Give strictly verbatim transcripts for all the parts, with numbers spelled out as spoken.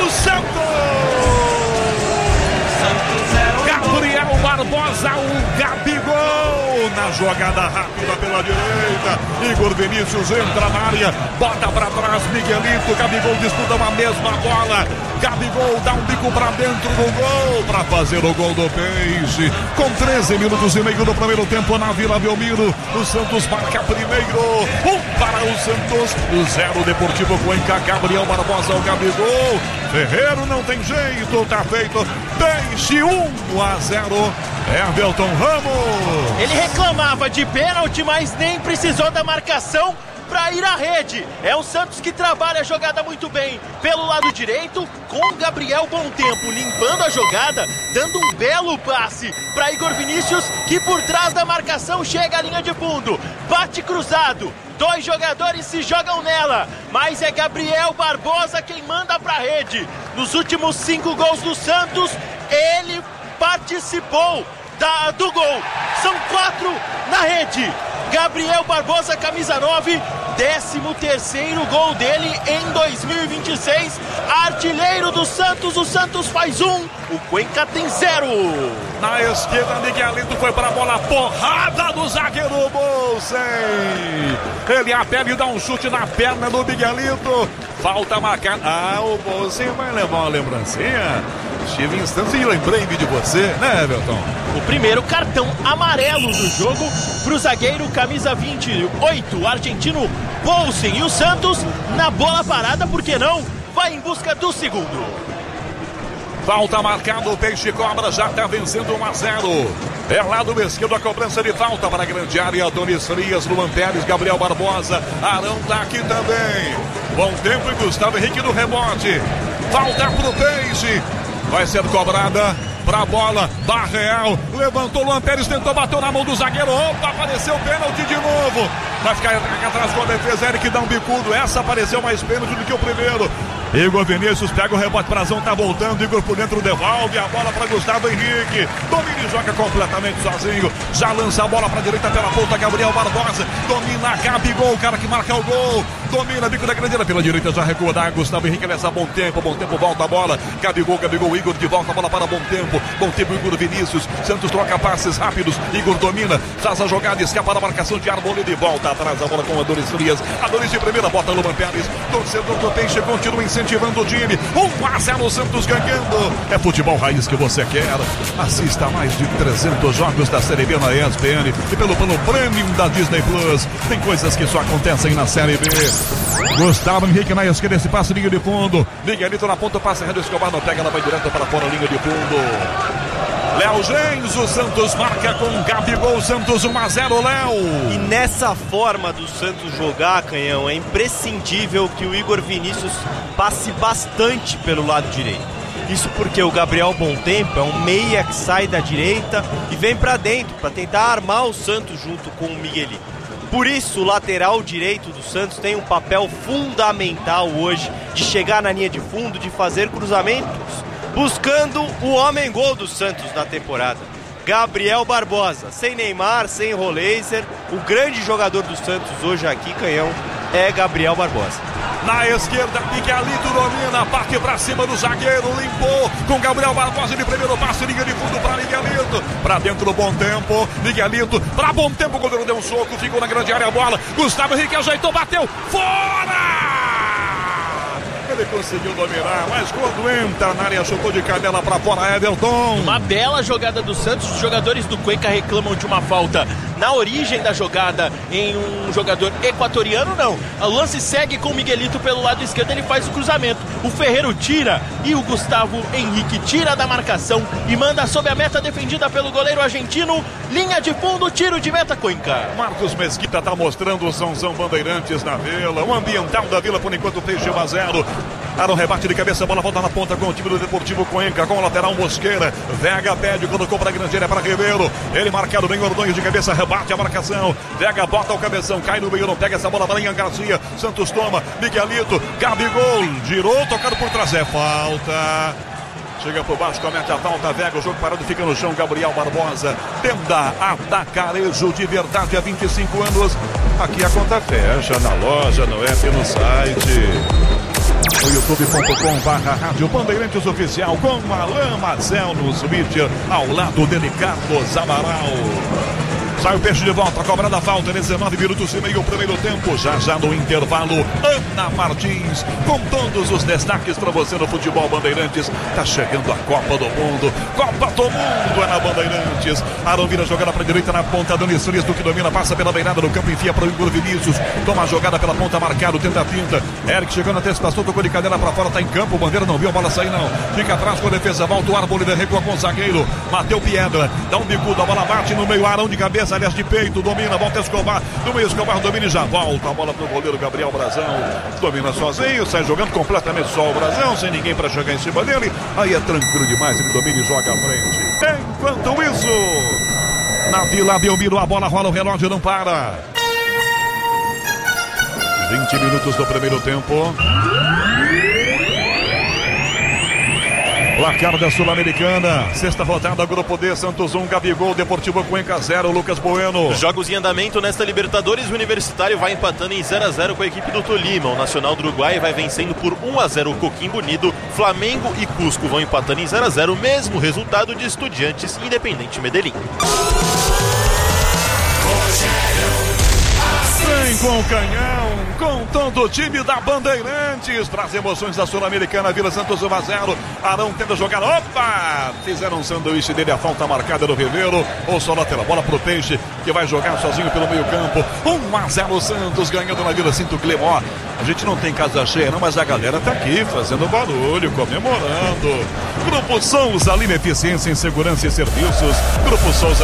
Santos! Gabriel Barbosa, o Gabigol na jogada rápida pela direita. Igor Vinícius entra na área, bota pra trás Miguelito. Gabigol disputa uma mesma bola. Gabigol dá um bico pra dentro do gol para fazer o gol do Peixe. Com treze minutos e meio do primeiro tempo na Vila Belmiro, o Santos marca primeiro. Um para o Santos, o zero Deportivo Cuenca. Gabriel Barbosa, o Gabigol. Ferreiro não tem jeito, tá feito. Peixe um a zero. Everton Ramos. Ele reclamava de pênalti, mas nem precisou da marcação para ir à rede. É o Santos que trabalha a jogada muito bem pelo lado direito, com Gabriel Bom Tempo limpando a jogada, dando um belo passe para Igor Vinícius, que por trás da marcação chega à linha de fundo, bate cruzado. Dois jogadores se jogam nela, mas é Gabriel Barbosa quem manda para a rede. Nos últimos cinco gols do Santos, ele participou da, do gol. São quatro na rede. Gabriel Barbosa, camisa nove, décimo terceiro gol dele em dois mil e vinte e seis. Artilheiro do Santos, o Santos faz um, o Cuenca tem zero. Na esquerda, Miguelito foi para a bola, porrada do zagueiro Bolsen. Ele apela e dá um chute na perna do Miguelito. Falta marcar. Ah, o Bolsen vai levar uma lembrancinha. Estive em instante e lembrei-me de você, né, Everton? O primeiro cartão amarelo do jogo para o zagueiro camisa vinte e oito, argentino Bolsen. E o Santos na bola parada, por que não? Vai em busca do segundo. Falta marcada, o Peixe Cobra já está vencendo um a zero. É lá do esquerdo a cobrança de falta para a grande área. Adonis Frias, Luan Pérez, Gabriel Barbosa. Arão está aqui também. Bom tempo e Gustavo Henrique no rebote. Falta para o Peixe. Vai ser cobrada pra bola. Barreal levantou, Luan Pérez tentou, bateu na mão do zagueiro. Opa, apareceu pênalti de novo. Vai ficar aqui atrás com a defesa. Eric dá um bicudo. Essa apareceu mais pênalti do que o primeiro. Igor Vinícius pega o rebote, Prazão tá voltando, Igor por dentro devolve a bola para Gustavo Henrique, domina e joga completamente sozinho, já lança a bola para direita pela ponta, Gabriel Barbosa, domina Gabigol, o cara que marca o gol, domina bico da grandeira pela direita, já recua da Gustavo Henrique, nessa Bom Tempo, Bom Tempo volta a bola, Gabigol, Gabigol, Igor de volta a bola para Bom Tempo, Bom Tempo, Igor Vinícius, Santos troca passes rápidos, Igor domina, faz a jogada, escapa da marcação de Arboleda e volta atrás a bola com Adonis Frias, Adonis de primeira, bota Luan Pérez, torcedor do Peixe continua em incentivando o time. Um a zero Santos ganhando. É futebol raiz que você quer. Assista a mais de trezentos jogos da Série B na E S P N e pelo plano Premium da Disney Plus. Tem coisas que só acontecem na Série B. Gustavo Henrique na esquerda, esse passe linha de fundo. Miguelito na ponta, passa Rádio Escobar, não pega, ela vai direto para fora, linha de fundo. Léo Gens, o Santos marca com Gabigol, Santos um a zero, Léo. E nessa forma do Santos jogar, Canhão, é imprescindível que o Igor Vinícius passe bastante pelo lado direito. Isso porque o Gabriel Bom Tempo é um meia que sai da direita e vem pra dentro para tentar armar o Santos junto com o Miguelito. Por isso, o lateral direito do Santos tem um papel fundamental hoje de chegar na linha de fundo, de fazer cruzamentos, buscando o homem-gol do Santos na temporada. Gabriel Barbosa, sem Neymar, sem Roleiser, o grande jogador do Santos hoje aqui, Canhão, é Gabriel Barbosa. Na esquerda, Miguelito domina, parte pra cima do zagueiro, limpou com Gabriel Barbosa de primeiro passe, linha de fundo para Miguelito, pra dentro do Bom Tempo, Miguelito, pra Bom Tempo, o goleiro deu um soco, ficou na grande área a bola, Gustavo Henrique ajeitou, bateu, fora! Ele conseguiu dominar, mas quando entra na área, chutou de canela pra fora, Everton. Uma bela jogada do Santos, os jogadores do Cuenca reclamam de uma falta na origem da jogada em um jogador equatoriano, não. O lance segue com o Miguelito pelo lado esquerdo, ele faz o cruzamento. O Ferreiro tira e o Gustavo Henrique tira da marcação e manda sob a meta defendida pelo goleiro argentino. Linha de fundo, tiro de meta, Cuenca. Marcos Mesquita tá mostrando o Sãozão Bandeirantes na Vila. O ambiental da Vila, por enquanto, fez um a zero. Para um rebate de cabeça, a bola volta na ponta com o time do Deportivo Cuenca, com o lateral Mosqueira. Vega pede, colocou para a grande área para Ribeiro. Ele marcado bem, Ordonho de cabeça, rebate a marcação. Vega bota o cabeção, cai no meio, não pega essa bola, Barinha Garcia. Santos toma, Miguelito, Gabigol, girou, tocado por trás, é falta. Chega por baixo, comete a falta, Vega, o jogo parado, fica no chão, Gabriel Barbosa. Tenda Atacarejo de verdade há vinte e cinco anos. Aqui a conta fecha, na loja, no app, no site. O YouTube youtube ponto com barra rádio Bandeirantes Oficial com Alain Marcel no switcher, ao lado dele Carlos Amaral. Sai o Peixe de volta, cobrada a falta, dezenove minutos e meio, primeiro tempo, já já no intervalo, Ana Martins, com todos os destaques para você no futebol Bandeirantes. Tá chegando a Copa do Mundo, Copa do Mundo é na Bandeirantes. Arão vira jogada para a direita na ponta, Dani Solis do que domina, passa pela beirada do campo, enfia para o Igor Vinícius, toma a jogada pela ponta, marcado, tenta a finta, Eric chegando na antecipação, tocou de cadeira para fora, tá em campo, o Bandeira não viu a bola sair não, fica atrás com a defesa, volta o Arboleda, recua com o zagueiro, Mateu Piedra, dá um bicudo, a bola bate no meio, Arão de cabeça, aliás de peito, domina, volta Escobar, no meio Escobar domina e já volta a bola pro goleiro Gabriel Brazão, domina sozinho, sai jogando completamente só o Brazão, sem ninguém para chegar em cima dele, aí é tranquilo demais, ele domina e joga à frente. Enquanto isso, na Vila Belmiro a bola rola, o relógio não para. vinte minutos do primeiro tempo. Placar da Sul-Americana, sexta rodada, Grupo D, Santos um, Gabigol, Deportivo Cuenca zero, Lucas Bueno. Jogos em andamento nesta Libertadores, o Universitário vai empatando em zero a zero com a equipe do Tolima. O Nacional do Uruguai vai vencendo por um a zero o Coquimbo Unido. Flamengo e Cusco vão empatando em zero a zero, mesmo resultado de Estudiantes e Independente Medellín. Vem com o canhão, com todo o time da Bandeirantes, para as emoções da Sul-Americana, Vila Santos um a zero, Arão tenta jogar, opa, fizeram um sanduíche dele, a falta marcada no Ribeiro, ou só lateral, bola pro Peixe, que vai jogar sozinho pelo meio campo, um a zero Santos, ganhando na Vila Cinto Clemó. A gente não tem casa cheia não, mas a galera tá aqui, fazendo barulho, comemorando. Grupo Souza Lima, eficiência em segurança e serviços, Grupo Souza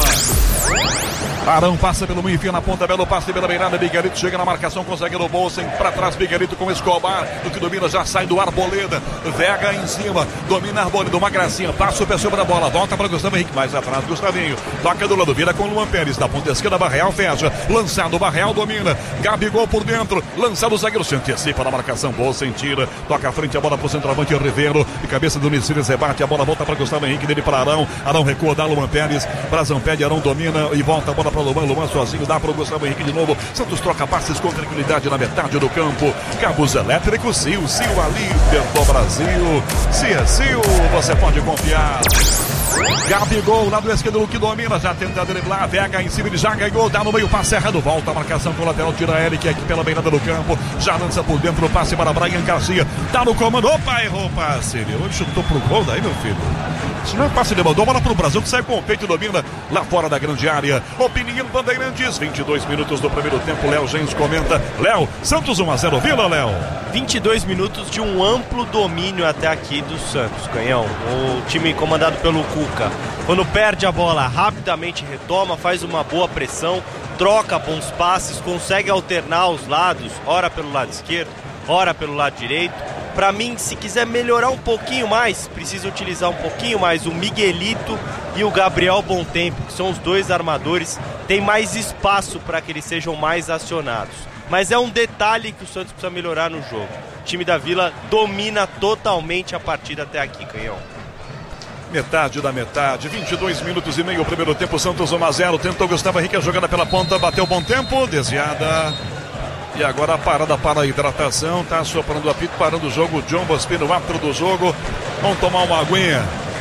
Lima. Arão passa pelo meio, enfia na ponta, belo passe pela beirada, Miguelito chega na marcação, consegue no bolso, pra trás Miguelito com Escobar, do que domina, já sai do Arboleda, Vega em cima, domina Arboleda, uma gracinha, passa o pé sobre a bola, volta para Gustavo Henrique, mais atrás Gustavinho, toca do lado, vira com Luan Pérez, da ponta esquerda, Barreal fecha, lançado, Barreal domina, Gabigol por dentro, lançado o zagueiro, se antecipa na marcação, Bolsa tira, toca à frente a bola pro centroavante, Ribeiro, de cabeça do Unicílio, rebate, a bola volta para Gustavo Henrique, dele para Arão, Arão recua, dá Luan Pérez, Brazão pede, Arão domina e volta a bola para Luan, Luan sozinho, dá para o Gustavo Henrique de novo, Santos troca passes com tranquilidade na metade do campo, cabos elétricos, Sil, Sil ali, do Brasil, se é Sil, você pode confiar. Gabigol, lado esquerdo, Luque domina, já tenta driblar, Vega em cima, ele já ganhou, dá no meio, passe errado, volta a marcação com o lateral, tira Eric aqui pela beirada do campo, já lança por dentro, passe para Brian Garcia, tá no comando, opa, errou o passe, ele chutou pro gol daí, meu filho. Se não é passe, ele mandou bola pro Brasil, que sai com o peito e domina lá fora da grande área. Opinião Bandeirantes, vinte e dois minutos do primeiro tempo, Léo Gens comenta. Léo, Santos um a zero, Vila, Léo. vinte e dois minutos de um amplo domínio até aqui do Santos, Canhão. O time comandado pelo Cuca, quando perde a bola, rapidamente retoma, faz uma boa pressão, troca bons passes, consegue alternar os lados, ora pelo lado esquerdo, ora pelo lado direito. Para mim, se quiser melhorar um pouquinho mais, precisa utilizar um pouquinho mais o Miguelito e o Gabriel Bontempo, que são os dois armadores, tem mais espaço para que eles sejam mais acionados. Mas é um detalhe que o Santos precisa melhorar no jogo. O time da Vila domina totalmente a partida até aqui, Canhão. Metade da metade, vinte e dois minutos e meio, o primeiro tempo, Santos um a zero, tentou Gustavo Henrique a jogada pela ponta, bateu bom tempo, desviada. E agora a parada para a hidratação, tá soprando o apito, parando o jogo, John Bospino, árbitro do jogo, vamos tomar uma aguinha.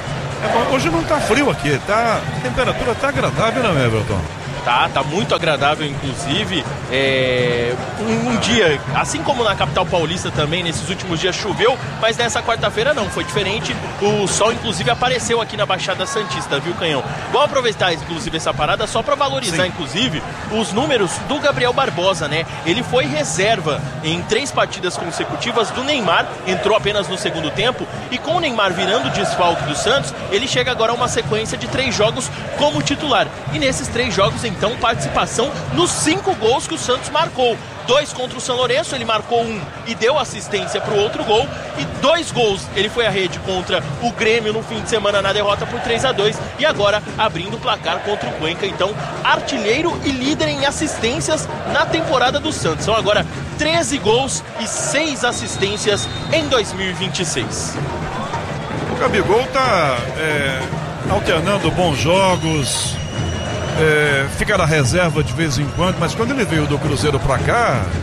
É, hoje não tá frio aqui, tá? A temperatura tá agradável, né, Everton? Tá, tá muito agradável, inclusive. É, um, um dia, assim como na capital paulista também, nesses últimos dias choveu, mas nessa quarta-feira não, foi diferente. O sol, inclusive, apareceu aqui na Baixada Santista, viu, Canhão? Vou aproveitar, inclusive, essa parada só para valorizar, Sim. inclusive, os números do Gabriel Barbosa, né? Ele foi reserva em três partidas consecutivas do Neymar, entrou apenas no segundo tempo, e com o Neymar virando desfalque do Santos, ele chega agora a uma sequência de três jogos como titular. E nesses três jogos, então, participação nos cinco gols que o Santos marcou. Dois contra o São Lourenço, ele marcou um e deu assistência para o outro gol. E dois gols, ele foi à rede contra o Grêmio no fim de semana na derrota por três a dois. E agora abrindo o placar contra o Cuenca. Então, artilheiro e líder em assistências na temporada do Santos. São agora treze gols e seis assistências em dois mil e vinte e seis. O Gabigol tá é, alternando bons jogos. É, fica na reserva de vez em quando, mas quando ele veio do Cruzeiro pra cá,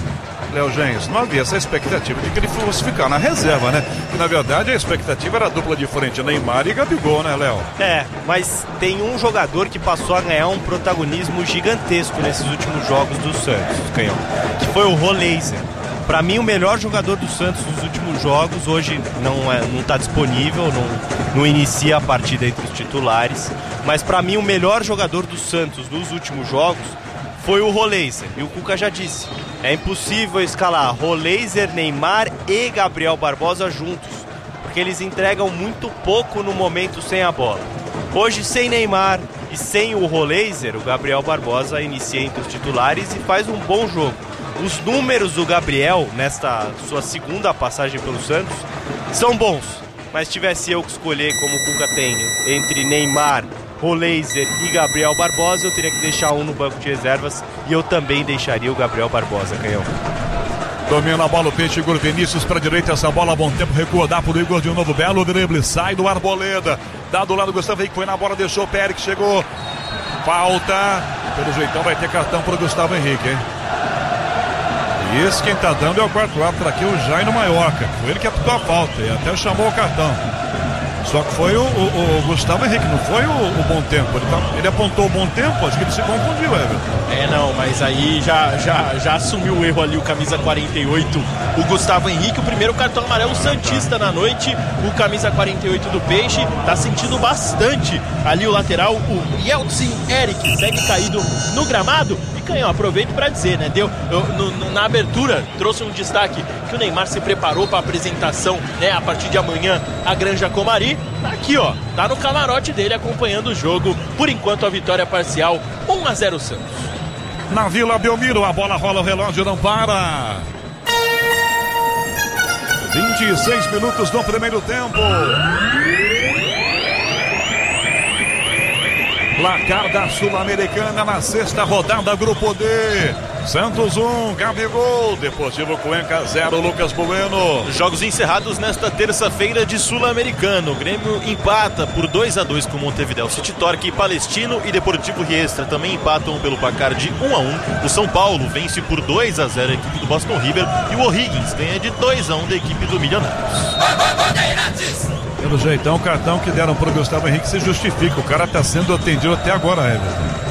Léo Gens, não havia essa expectativa de que ele fosse ficar na reserva, né? Que na verdade a expectativa era a dupla de frente, Neymar e Gabigol, né, Léo? É, mas tem um jogador que passou a ganhar um protagonismo gigantesco nesses últimos jogos do Santos, Canhão, que foi o Roleiser. Para mim, o melhor jogador do Santos nos últimos jogos, hoje não é, não está disponível, não, não inicia a partida entre os titulares, mas para mim o melhor jogador do Santos nos últimos jogos foi o Roleiser. E o Cuca já disse, é impossível escalar Roleiser, Neymar e Gabriel Barbosa juntos, porque eles entregam muito pouco no momento sem a bola. Hoje, sem Neymar e sem o Roleiser, o Gabriel Barbosa inicia entre os titulares e faz um bom jogo. Os números do Gabriel, nesta sua segunda passagem pelo Santos, são bons. Mas se tivesse eu que escolher, como o Cuca tem, entre Neymar, Roleiser e Gabriel Barbosa, eu teria que deixar um no banco de reservas e eu também deixaria o Gabriel Barbosa, Canhão. Domina a bola o Peixe, Igor Vinícius para direita, essa bola a bom tempo, recua, dá pro Igor de um novo belo drible, sai do Arboleda, dá do lado Gustavo Henrique, foi na bola, deixou o Pérez, chegou, falta, pelo jeitão vai ter cartão pro Gustavo Henrique, hein? E esse quem tá dando é o quarto árbitro aqui, o Jairo Maiorca. Foi ele que apitou a falta e até chamou o cartão. Só que foi o, o, o Gustavo Henrique, não foi o, o bom tempo. Ele, tá, ele apontou o bom tempo, acho que ele se confundiu, Everton. É, não, mas aí já, já, já assumiu o erro ali o camisa quarenta e oito, o Gustavo Henrique. O primeiro cartão amarelo santista na noite, o camisa quarenta e oito do Peixe. Tá sentindo bastante ali o lateral, o Yeltsin Eric, segue caído no gramado. Canhão, aproveito para dizer, né? Deu, eu, no, na abertura trouxe um destaque que o Neymar se preparou para a apresentação, né? A partir de amanhã, a Granja Comari. Tá aqui, ó, tá no camarote dele acompanhando o jogo. Por enquanto, a vitória parcial, um a zero Santos. Na Vila Belmiro, a bola rola, o relógio não para. vinte e seis minutos no primeiro tempo. Placar da Sul-Americana na sexta rodada, Grupo D. Santos um, Gabigol. Deportivo Cuenca zero, Lucas Bueno. Jogos encerrados nesta terça-feira de Sul-Americano. O Grêmio empata por dois a dois com Montevideo City Torque. Palestino e Deportivo Riestra também empatam pelo placar de um a um. O São Paulo vence por dois a zero a equipe do Boston River. E o O'Higgins ganha de dois a um da equipe do Milionários. Pelo jeitão, o cartão que deram para o Gustavo Henrique se justifica. O cara está sendo atendido até agora, Everton.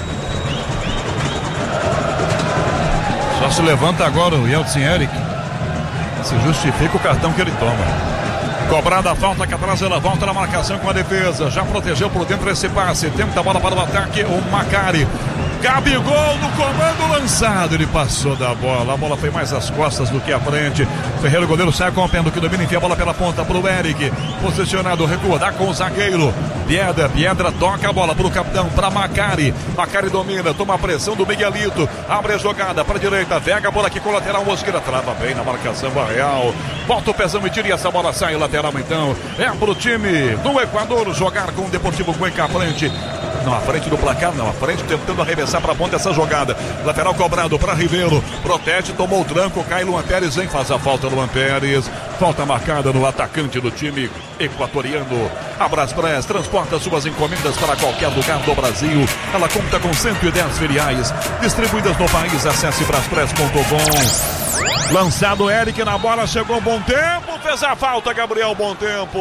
Só se levanta agora o Yeltsin Eric. Se justifica o cartão que ele toma. Cobrada a falta que atrás, ela volta na marcação com a defesa. Já protegeu por dentro esse passe. Tenta a bola para o ataque, o Macari. Gabigol no comando lançado, ele passou da bola, a bola foi mais às costas do que à frente. Ferreira, o goleiro, sai com o pé do que domina, enfia a bola pela ponta pro Eric, posicionado, recua, dá com o zagueiro Piedra, Piedra toca a bola pro capitão, pra Macari, Macari domina, toma a pressão do Miguelito, abre a jogada pra direita, pega a bola aqui com o lateral, Mosqueira trava bem na marcação, Barreal, volta o pezão e tira, e essa bola sai, lateral então, é pro time do Equador jogar com o Deportivo Cuenca à frente. Não, à frente do placar, não, à frente tentando arremessar para a ponta essa jogada. Lateral cobrado para Ribeiro, protege, tomou o tranco, cai Luan Pérez, vem, faz a falta Luan Pérez. Falta marcada no atacante do time equatoriano. A Braspress transporta suas encomendas para qualquer lugar do Brasil. Ela conta com cento e dez filiais distribuídas no país. Acesse braspress ponto com. Lançado Eric na bola, chegou Bom Tempo, fez a falta Gabriel Bom Tempo.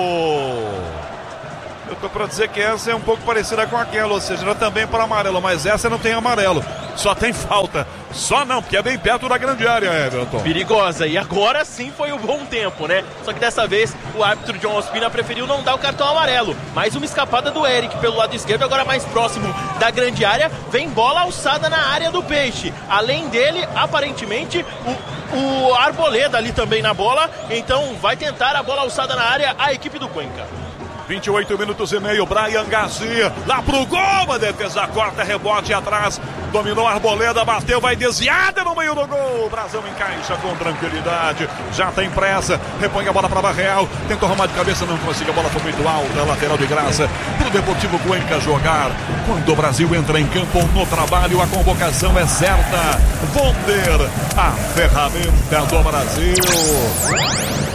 Eu tô pra dizer que essa é um pouco parecida com aquela, ou seja, ela também para amarelo, mas essa não tem amarelo, só tem falta. Só não, porque é bem perto da grande área, Everton. Perigosa, e agora sim foi o Bom Tempo, né? Só que dessa vez o árbitro John Ospina preferiu não dar o cartão amarelo. Mais uma escapada do Eric pelo lado esquerdo, agora mais próximo da grande área. Vem bola alçada na área do Peixe. Além dele, aparentemente, o, o Arboleda ali também na bola. Então vai tentar a bola alçada na área a equipe do Cuenca. vinte e oito minutos e meio, Brian Garcia, lá pro gol, a defesa corta, rebote atrás, dominou a Arboleda, bateu, vai desviada no meio do gol, o Brasão encaixa com tranquilidade, já tem pressa, repõe a bola para Barreal, tentou arrumar de cabeça, não conseguiu, a bola foi muito alta, lateral de graça, pro Deportivo Cuenca jogar. Quando o Brasil entra em campo no trabalho, a convocação é certa. Vonder, a ferramenta do Brasil.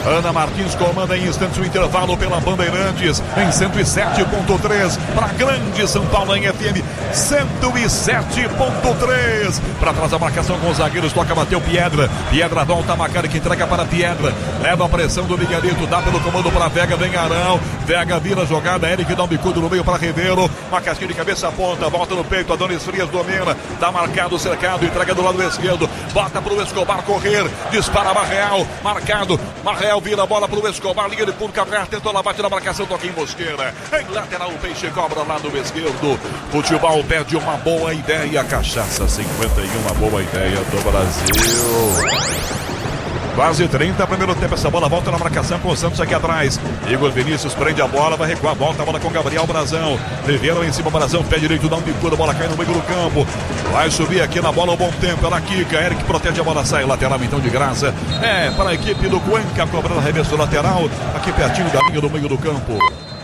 Ana Martins comanda em instantes o intervalo pela Bandeirantes em cento e sete ponto três para Grande São Paulo em F M cento e sete ponto três. Para trás a marcação com os zagueiros, toca Mateu Piedra. Piedra volta a Macari que entrega para Piedra. Leva a pressão do Miguelito, dá pelo comando para Vega, vem Arão. Vega vira a jogada, Eric dá um bicudo no meio para Ribeiro. Uma casquinha de cabeça ponta, volta no peito, Adonis Frias domina. Dá marcado, cercado, entrega do lado esquerdo. Bota para o Escobar correr, dispara Marreal, marcado. Marreal vira a bola para o Escobar, liga de fundo, Cabral tentou lá, bate na marcação, toca em Mosqueira. Em lateral, o Peixe cobra lá do esquerdo. Futebol perde uma boa ideia. Cachaça cinquenta e um, uma boa ideia do Brasil. Quase trinta, primeiro tempo, essa bola volta na marcação com o Santos aqui atrás. Igor Vinícius prende a bola, vai recuar, volta a bola com Gabriel Brazão. Ribeiro em cima, Brazão, pé direito, dá um bicudo, a bola cai no meio do campo. Vai subir aqui na bola, um bom tempo, ela quica, Eric protege a bola, sai lateral então de graça. É para a equipe do Cuenca, cobrando arremesso lateral, aqui pertinho da linha do meio do campo.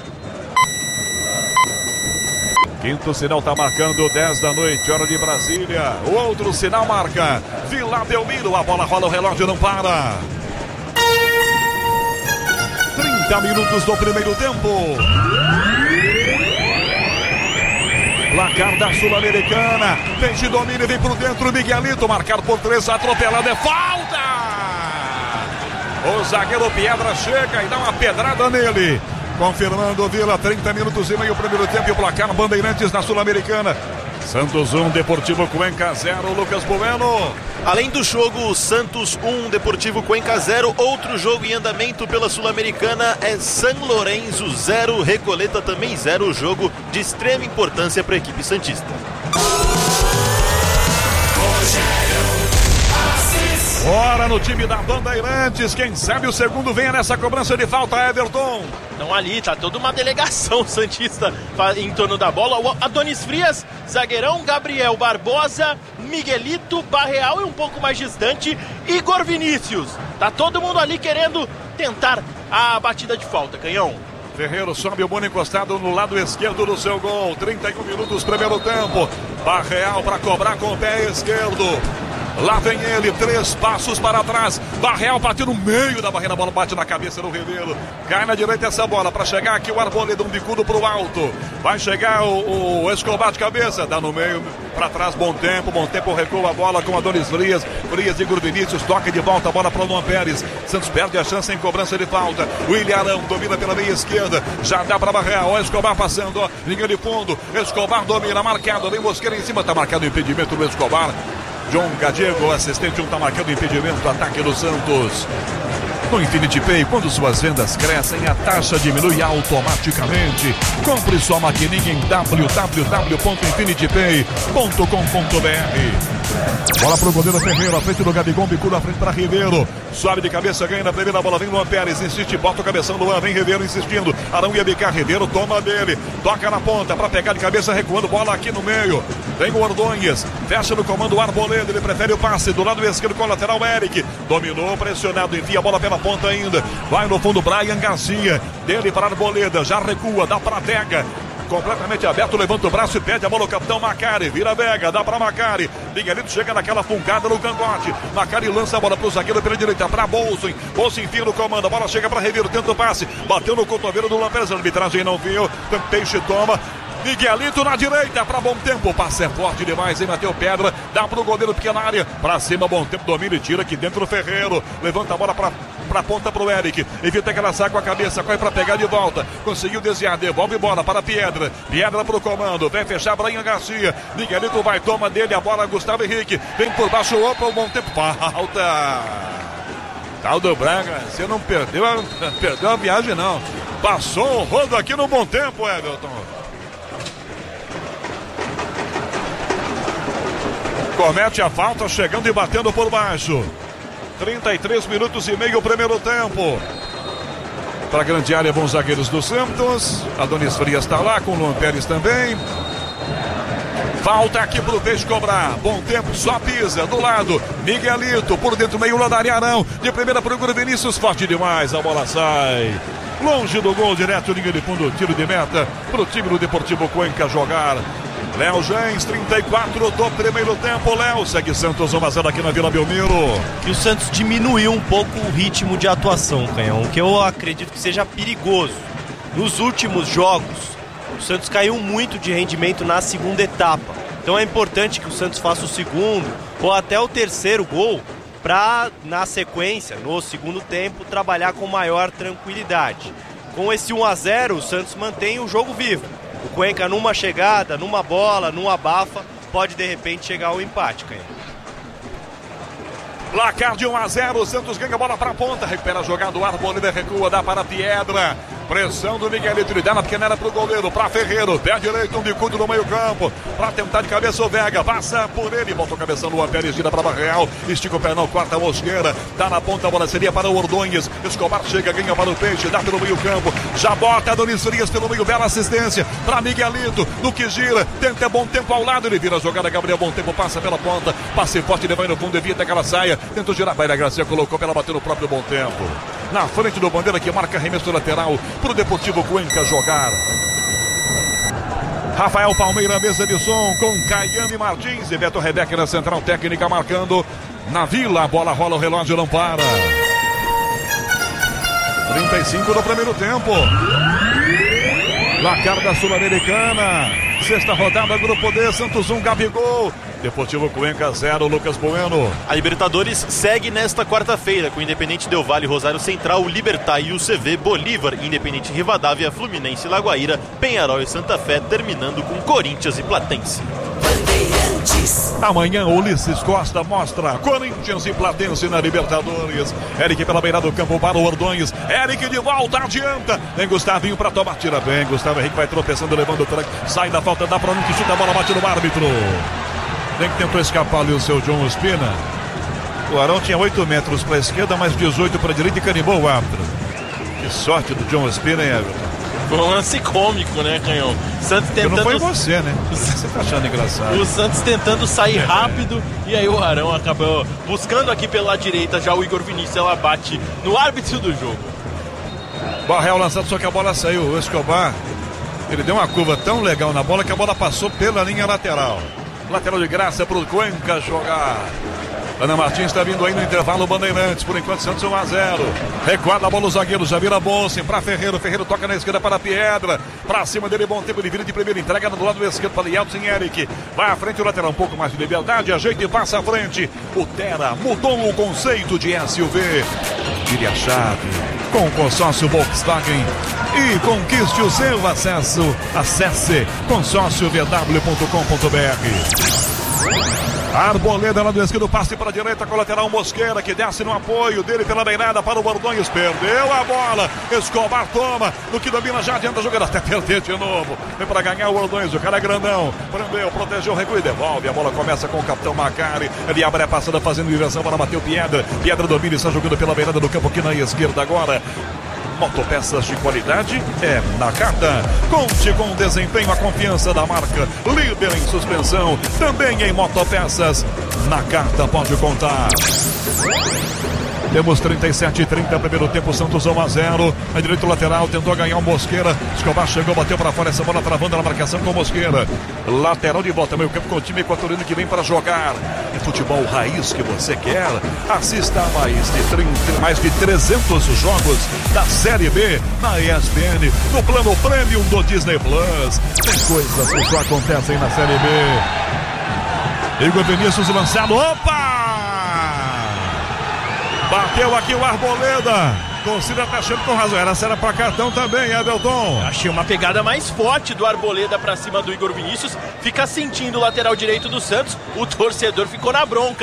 Quinto sinal está marcando dez da noite, hora de Brasília. O outro sinal marca Vila Belmiro. A bola rola, o relógio não para. trinta minutos do primeiro tempo. Placar da Sul-Americana. Peixe domina e vem por dentro. Miguelito marcado por três, atropelado, é falta. O zagueiro Piedra chega e dá uma pedrada nele. Confirmando o Vila, trinta minutos e meio, primeiro tempo e o placar Bandeirantes na Sul-Americana. Santos um, Deportivo Cuenca zero, Lucas Bueno. Além do jogo Santos um, Deportivo Cuenca zero, outro jogo em andamento pela Sul-Americana é San Lorenzo zero, Recoleta também zero, jogo de extrema importância para a equipe santista. Bora no time da Bandeirantes, quem sabe o segundo venha nessa cobrança de falta, Everton. Então ali tá toda uma delegação santista em torno da bola. O Adonis Frias, zagueirão, Gabriel Barbosa, Miguelito, Barreal e um pouco mais distante, Igor Vinícius. Tá todo mundo ali querendo tentar a batida de falta, Canhão. Ferreiro sobe o bono encostado no lado esquerdo do seu gol. trinta e um minutos, primeiro tempo. Barreal para cobrar com o pé esquerdo. Lá vem ele, três passos para trás. Barreal bateu no meio da barreira, a bola bate na cabeça do Ribeiro. Cai na direita essa bola para chegar aqui o Arboleda, um bicudo para o alto. Vai chegar o, o Escobar de cabeça, dá no meio, para trás, bom tempo, bom tempo, recua a bola com Adonis Frias. Frias, Igor Vinícius, toca de volta a bola para o Luan Pérez. Santos perde a chance em cobrança de falta. William Arão domina pela meia esquerda, já dá para Barreal, o Escobar passando, ó, linha de fundo. Escobar domina, marcado, vem Mosqueira em cima, tá marcado o impedimento do Escobar. John Gadiego, assistente, um tá marcando impedimento, ataque do Santos. No Infinity Pay, quando suas vendas crescem, a taxa diminui automaticamente. Compre sua maquininha em w w w ponto infinity pay ponto com ponto b r. Bola pro goleiro Ferreira, à frente do Gabigol, bicudo à frente para Ribeiro. Sobe de cabeça, ganha na primeira bola, vem Luan Pérez, insiste, bota o cabeção do Luan, vem Ribeiro insistindo. Arão ia bicar, Ribeiro toma dele, toca na ponta para pegar de cabeça, recuando, bola aqui no meio. Vem o Ordonhas, fecha no comando o Arboleda, ele prefere o passe do lado esquerdo com o lateral Eric. Dominou, pressionado, enfia a bola pela ponta ainda. Vai no fundo Brian Garcia, dele para Arboleda, já recua, dá para Vega. Completamente aberto, levanta o braço e pede a bola ao capitão Macari, vira Vega, dá para Macari. Miguelito chega naquela fungada no cangote. Macari lança a bola pro zagueiro pela direita, para Bolson. Bolson enfia no comando, a bola chega para Ribeiro, tenta o passe, bateu no cotovelo do Lampérez, a arbitragem não viu, Peixe toma. Miguelito na direita para bom tempo, o passe é forte demais, hein, Mateu Pedra, dá pro goleiro pequena área, para cima, bom tempo, domina e tira aqui dentro o Ferreiro, levanta a bola para para ponta pro Eric, evita que ela saia com a cabeça, corre para pegar de volta, conseguiu desviar, devolve bola para Piedra, Piedra pro comando, vem fechar Brian Garcia, Miguelito vai, toma dele a bola, Gustavo Henrique, vem por baixo, opa, um bom tempo, falta. Tal do Braga, você não perdeu a, perdeu a viagem não, passou o rodo aqui no bom tempo, Everton. Comete a falta, chegando e batendo por baixo. trinta e três minutos e meio, primeiro tempo. Para a grande área, bons zagueiros do Santos. Adonis Frias está lá, com o Luan Pérez também. Falta aqui para o Peixe cobrar. Bom tempo, só pisa. Do lado, Miguelito, por dentro, meio lá da área, Arão. De primeira para o Igor Vinícius, forte demais. A bola sai longe do gol, direto, linha de fundo, tiro de meta. Para o time do Deportivo Cuenca jogar. Léo Gens, trinta e quatro do primeiro tempo. Léo segue Santos um a zero aqui na Vila Belmiro. E o Santos diminuiu um pouco o ritmo de atuação, Canhão, o que eu acredito que seja perigoso. Nos últimos jogos, o Santos caiu muito de rendimento na segunda etapa. Então é importante que o Santos faça o segundo ou até o terceiro gol para, na sequência, no segundo tempo, trabalhar com maior tranquilidade. Com esse um a zero, o Santos mantém o jogo vivo. O Cuenca, numa chegada, numa bola, num abafa, pode de repente chegar ao empate, Canhão. Placar de um a zero, o Santos ganha a bola para a ponta, recupera a jogada, o Arboleda recua, dá para a Piedra. Pressão do Miguelito, ele dá na pequena área pro goleiro, para Ferreiro, pé direito, um bicudo no meio campo, para tentar de cabeça o Vega, passa por ele, volta o cabeção, Luan Pérez, gira para Barreal, estica o pé não, quarta Mosqueira, tá na ponta, a bola seria para o Ordonhes, Escobar chega, ganha para o Peixe, dá pelo meio campo, já bota Adonis Frias pelo meio, bela assistência, para Miguelito, no que gira, tenta bom tempo ao lado, ele vira a jogada, Gabriel Bom Tempo, passa pela ponta, passe forte, ele vai no fundo, evita que ela saia, tentou girar, Baira Gracia colocou para ela bater no próprio Bom Tempo. Na frente do Bandeira que marca arremesso lateral pro Deportivo Cuenca jogar. Rafael Palmeira, mesa de som com Caiane Martins e Beto Rebeca na central técnica marcando na Vila. A bola rola, o relógio não para. trinta e cinco do primeiro tempo. Placar da Sul-Americana. Sexta rodada, Grupo D, Santos um, Gabigol. Deportivo Cuenca zero, Lucas Bueno. A Libertadores segue nesta quarta-feira com Independente Del Valle, Rosário Central, Libertad e U C V, Bolívar, Independente Rivadavia, Fluminense e Lagoaíra, Penharol e Santa Fé, terminando com Corinthians e Platense. Amanhã Ulisses Costa mostra Corinthians e Platense na Libertadores. Eric pela beirada do campo para o Ordonhes. Eric de volta, adianta. Vem Gustavinho para tomar, tira bem. Gustavo Henrique vai tropeçando, levando o tranque. Sai da falta, dá para um que chuta a bola, bate no árbitro. Tem que tentou escapar ali o seu John Ospina. O Arão tinha oito metros para a esquerda, mais dezoito para a direita e carimbou o árbitro. Que sorte do John Ospina, hein, Everton? Foi um lance cômico, né, Canhão? Santos tentando... Não foi você, né? Você tá achando engraçado. O Santos tentando sair é. rápido e aí o Arão acabou buscando aqui pela direita. Já o Igor Vinícius, ela bate no árbitro do jogo. Barreal lançado, só que a bola saiu. O Escobar, ele deu uma curva tão legal na bola que a bola passou pela linha lateral. Lateral de graça pro Cuenca jogar. Ana Martins está vindo aí no intervalo, Bandeirantes, por enquanto Santos um a zero. Recuada a bola o zagueiro, já vira Bolsen para Ferreiro, Ferreiro toca na esquerda para a Piedra, para cima dele, Bom Tempo, ele vira de primeira, entrega do lado esquerdo para Lieltsin Eric, vai à frente o lateral, um pouco mais de liberdade, ajeita e passa à frente. O Tera mudou o conceito de S U V. Vire a chave com o consórcio Volkswagen e conquiste o seu acesso. Acesse consórcio v w ponto com ponto b r. Arboleda lá do esquerdo, passe para a direita com o lateral Mosqueira, que desce no apoio dele pela beirada para o Ordonhes, perdeu a bola, Escobar toma, no que domina já adianta a jogada, até perder de novo, vem para ganhar o Ordonhes, o cara é grandão, prendeu, protegeu, recua e devolve, a bola começa com o capitão Macari, ele abre a passada fazendo direção para bater o Piedra, Piedra domina e está jogando pela beirada do campo aqui na esquerda agora. Motopeças de qualidade é Nakata. Conte com o desempenho, a confiança da marca. Líder em suspensão, também em motopeças. Nakata pode contar. Temos trinta e sete e trinta, primeiro tempo, Santos um a zero. Na direita lateral, tentou ganhar o Mosqueira. Escobar chegou, bateu para fora, essa bola travando na marcação com o Mosqueira. Lateral de volta, meio campo com o time equatoriano que vem para jogar. É futebol raiz que você quer? Assista a mais de, trinta, mais de trezentos jogos da Série B na E S P N, no plano Premium do Disney Plus. Tem coisas que só acontecem na Série B. Igor Vinícius lançado, opa! Bateu aqui o Arboleda. Torcida tá achando com razão. Essa era pra cartão também, Everton. Achei uma pegada mais forte do Arboleda pra cima do Igor Vinícius. Fica sentindo o lateral direito do Santos. O torcedor ficou na bronca.